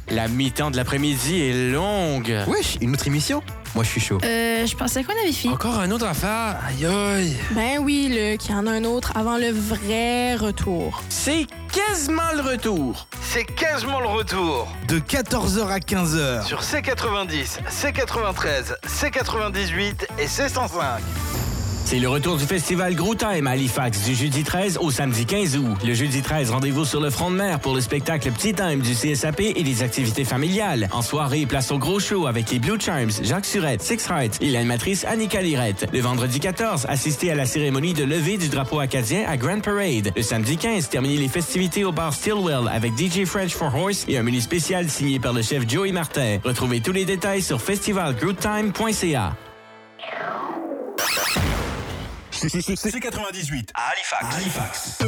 La mi-temps de l'après-midi est longue. Wesh, une autre émission? Moi, je suis chaud. Je pensais qu'on avait fini. Encore un autre affaire? Aïe aïe. Ben oui, Luc, il y en a un autre avant le vrai retour. C'est quasiment le retour. C'est quasiment le retour. De 14h à 15h. Sur C90, C93, C98 et C105. C'est le retour du festival Gros Time à Halifax du jeudi 13 au samedi 15 août. Le jeudi 13, rendez-vous sur le front de mer pour le spectacle Petit Time du CSAP et des activités familiales. En soirée, place au gros show avec les Blue Charms, Jacques Surette, Six Hearts et l'animatrice Annika Lirette. Le vendredi 14, assistez à la cérémonie de levée du drapeau acadien à Grand Parade. Le samedi 15, terminez les festivités au bar Stillwell avec DJ French for Horse et un menu spécial signé par le chef Joey Martin. Retrouvez tous les détails sur festivalgrouptime.ca. C'est 98 à Halifax.